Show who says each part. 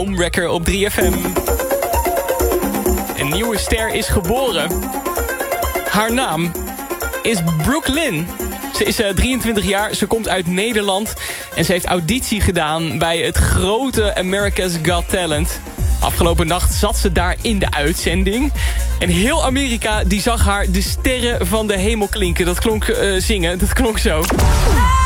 Speaker 1: Omwekker op 3FM. Een nieuwe ster is geboren. Haar naam is Brooklyn. Ze is 23 jaar, ze komt uit Nederland... en ze heeft auditie gedaan bij het grote America's Got Talent. Afgelopen nacht zat ze daar in de uitzending... en heel Amerika die zag haar de sterren van de hemel klinken. Dat klonk zingen, dat klonk zo.